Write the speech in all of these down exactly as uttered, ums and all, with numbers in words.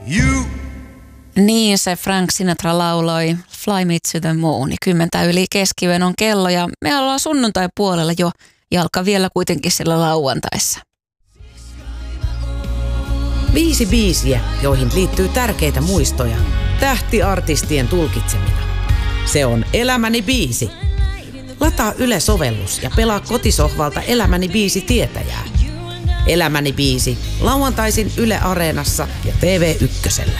You. Niin se Frank Sinatra lauloi Fly Me to the Moon. Kymmentä yli keskiyön on kello ja me ollaan sunnuntai puolella jo, jalka vielä kuitenkin sillä lauantaissa. Viisi biisiä, joihin liittyy tärkeitä muistoja. Tähtiartistien tulkitsemina. Se on Elämäni biisi. Lataa Yle-sovellus ja pelaa kotisohvalta Elämäni biisi tietäjää. Elämäni biisi. Lauantaisin Yle Areenassa ja T V Ykkösellä.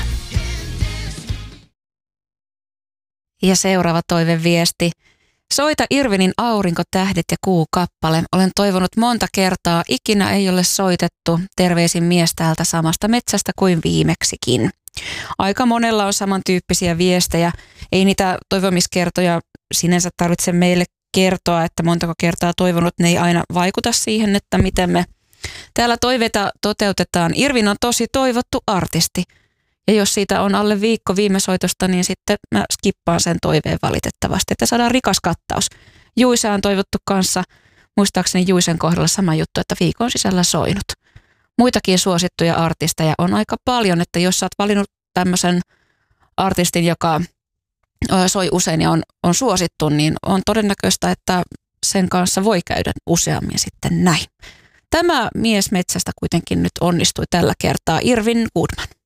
Ja seuraava toiveviesti. Soita Irvinin Aurinko, tähdet ja kuu kappale. Olen toivonut monta kertaa, ikinä ei ole soitettu. Terveisin mies täältä samasta metsästä kuin viimeksikin. Aika monella on samantyyppisiä viestejä. Ei niitä toivomiskertoja sinänsä tarvitse meille kertoa, että montako kertaa toivonut. Ne ei aina vaikuta siihen, että miten me täällä toiveita toteutetaan. Irvin on tosi toivottu artisti. Ja jos siitä on alle viikko viime soitosta, niin sitten mä skippaan sen toiveen valitettavasti, että saadaan rikas kattaus. Juisa on toivottu kanssa, muistaakseni Juisen kohdalla sama juttu, että viikon sisällä soinut. Muitakin suosittuja artisteja on aika paljon, että jos sä oot valinnut tämmöisen artistin, joka soi usein ja on, on suosittu, niin on todennäköistä, että sen kanssa voi käydä useammin sitten näin. Tämä mies metsästä kuitenkin nyt onnistui tällä kertaa, Irvin Goodman.